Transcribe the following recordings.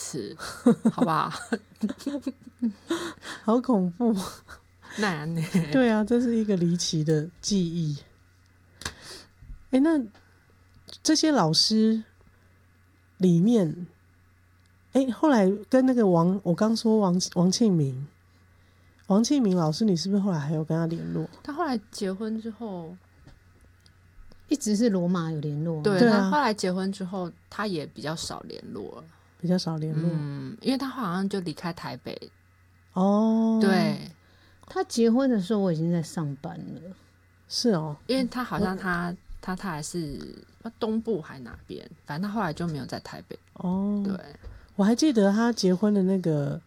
次，好不好？ 好恐怖。 难呢。 对啊，这是一个离奇的记忆。那这些老师里面，后来跟那个我刚说王庆明老师，你是不是后来还有跟他联络？ 他后来结婚之后， 一直是罗马有联络。 对， 对啊， 他后来结婚之后，他也比较少联络了， 比较少联络。 因为他好像就离开台北。 哦， 对， 他结婚的时候我已经在上班了。 是哦， 因为他好像他还是东部还哪边，反正他后来就没有在台北。 哦， 对， 我还记得他结婚的那个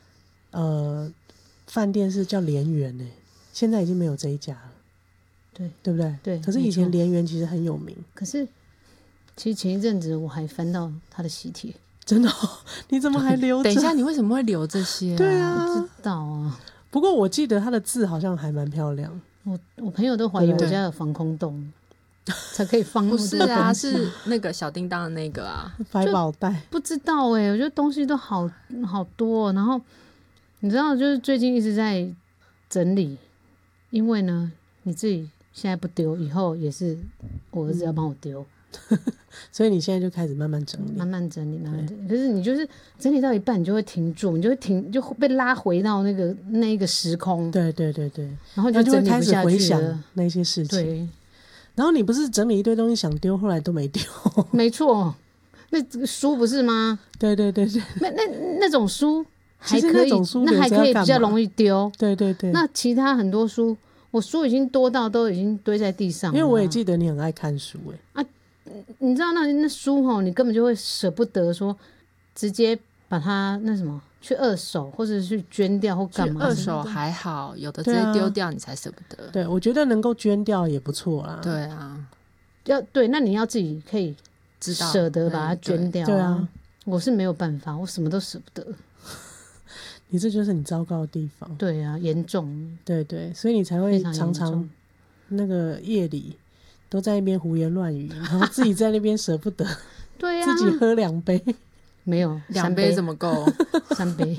饭店是叫莲园呢，现在已经没有这一家了。对不对？ 对。 可是以前莲园其实很有名。 可是其实前一阵子我还翻到他的喜帖。 真的哦？你怎么还留着？ 等一下，你为什么会留这些？ 对啊， 不知道啊。 不过我记得他的字好像还蛮漂亮。 我朋友都怀疑我家有防空洞，才可以放那么多东西。 不是啊，是那个小叮当的那个啊， 百宝袋。 不知道我觉得东西都好多然后你知道，就是最近一直在整理，因为呢，你自己现在不丢，以后也是我儿子要帮我丢。 所以你现在就开始慢慢整理， 慢慢整理。可是你就是整理到一半，你就会停住，你就会就被拉回到那个时空。 对， 然后就会开始整理不下回想去了那些事情。 对， 然后你不是整理一堆东西想丢，后来都没丢。 没错，那这个书不是吗？ 对， 那种书还可以， 其实那种书那还可以比较容易丢。 对。 那其他很多书，我书已经多到都已经堆在地上了。 因为我也记得你很爱看书你知道那书你根本就会舍不得说直接把它那什么去二手或者去捐掉或干嘛。 二手还好，有的直接丢掉你才舍不得。 对，我觉得能够捐掉也不错啦。 对啊， 对，那你要自己可以知道舍得把它捐掉。 对啊， 我是没有办法，我什么都舍不得。 你这就是你糟糕的地方。 对啊，严重。 对，所以你才会常非常严重常那个夜里都在那边胡言乱语，然后自己在那边舍不得。 对啊， 自己喝2杯。 没有 2杯怎么够 ？3杯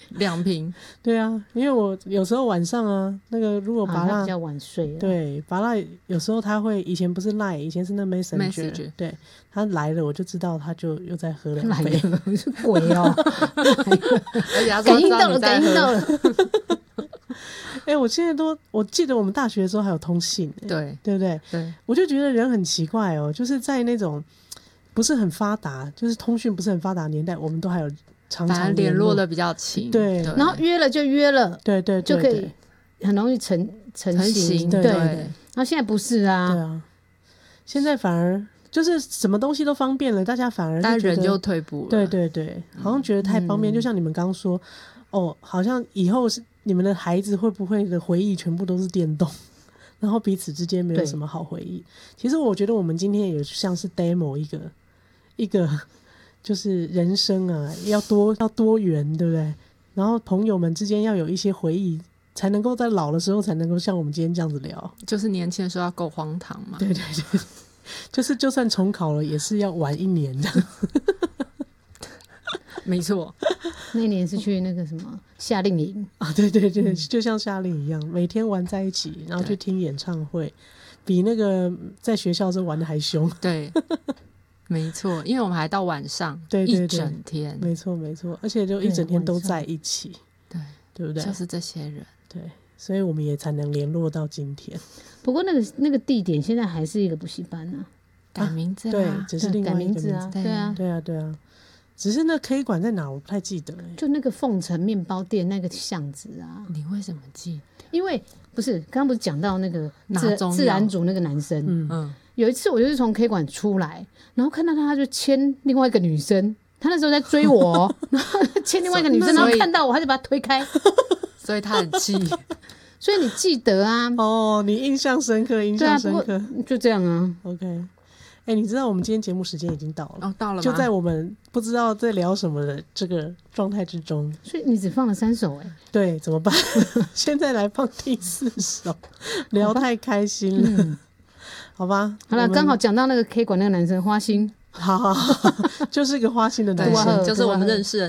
2瓶。 对啊，因为我有时候晚上那个如果拔蜡比较晚睡。 对，拔蜡有时候他会，以前不是 Line， 以前是那 Messenger， 对，他来了我就知道他就又在喝2杯。 来了，是鬼哦！ 而且他感应到了，感应到了。 我现在我记得我们大学的时候还有通信， 对不对？ 对， 我就觉得人很奇怪哦，就是在那种不是很发达，就是通讯不是很发达的年代，我们都还有常常联络的比较勤。 对， 然后约了就约了， 对， 就可以很容易成型。 对。 然后现在不是啊， 对啊，现在反而就是什么东西都方便了，大家反而但觉得人就退步了。 对，好像觉得太方便。就像你们刚刚说，好像以后是你们的孩子会不会的回忆全部都是电动，然后彼此之间没有什么好回忆。其实我觉得我们今天也像是 demo 一个就是人生啊，要多元，对不对？然后朋友们之间要有一些回忆，才能够在老的时候才能够像我们今天这样子聊。 就是年轻的时候要够荒唐嘛。 对，就是就算重考了也是要晚1年的。 没错， 那年是去那个什么夏令营啊，对，就像夏令一样，每天玩在一起，然后去听演唱会，比那个在学校时候玩的还凶。 对，没错，因为我们还到晚上， 对， 一整天， 没错，而且就一整天都在一起，对不对？ 就是这些人， 对，所以我们也才能联络到今天。 不过那个地点现在还是一个补习班啊， 改名字对，只是另外一个名字啊，对啊。 只是那 K 馆在哪我不太记得就那个凤城面包店那个巷子啊。 你为什么记得？ 因为不是刚刚不是讲到那个自然组那个男生，有一次我就是从 K 馆出来，然后看到他就牵另外一个女生，他那时候在追我，然后牵另外一个女生，然后看到我他就把他推开， 所以他很气。 所以你记得啊？ 你印象深刻， 就这样啊。 OK。你知道我们今天节目时间已经到了， 到了吗？ 就在我们不知道在聊什么的这个状态之中， 所以你只放了3首对，怎么办？现在来放第4首，聊太开心了，好吧？ 好了，刚好讲到那个 K 馆那个男生花心， 好，就是个花心的男生， 就是我们认识的